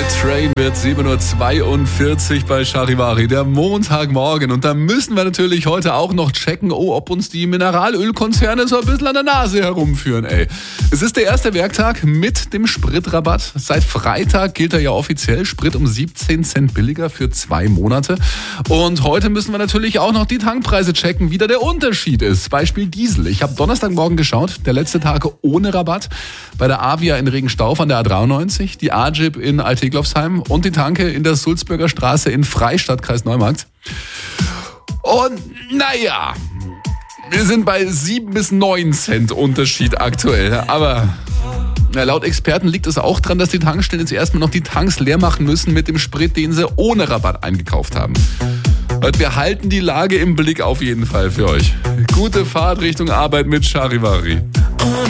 mit Train wird 7.42 Uhr bei Charivari, der Montagmorgen. Und da müssen wir natürlich heute auch noch checken, ob uns die Mineralölkonzerne so ein bisschen an der Nase herumführen, ey. Es ist der erste Werktag mit dem Spritrabatt. Seit Freitag gilt er ja offiziell. Sprit um 17 Cent billiger für 2 Monate. Und heute müssen wir natürlich auch noch die Tankpreise checken, wie da der Unterschied ist. Beispiel Diesel. Ich habe Donnerstagmorgen geschaut, der letzte Tag ohne Rabatt. Bei der Avia in Regenstauf an der A93, die AGIP in Alteglofsheim und die Tanke in der Sulzbürger Straße in Freistadt, Kreis Neumarkt. Und naja, wir sind bei 7 bis 9 Cent Unterschied aktuell. Aber laut Experten liegt es auch daran, dass die Tankstellen jetzt erstmal noch die Tanks leer machen müssen mit dem Sprit, den sie ohne Rabatt eingekauft haben. Und wir halten die Lage im Blick auf jeden Fall für euch. Gute Fahrt Richtung Arbeit mit Charivari.